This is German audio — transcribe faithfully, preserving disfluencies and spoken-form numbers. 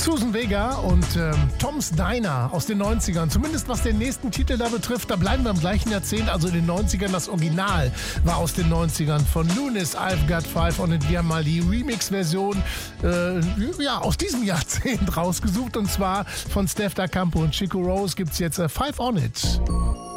Susan Vega und ähm, Tom's Diner aus den neunzigern. Zumindest was den nächsten Titel da betrifft, da bleiben wir im gleichen Jahrzehnt, also in den neunzigern. Das Original war aus den neunzigern von Lunis, I've Got Five und wir haben mal die Remix-Version äh, ja, aus diesem Jahrzehnt rausgesucht und zwar von Steph Da Campo und Chico Rose gibt's jetzt äh, Five on It.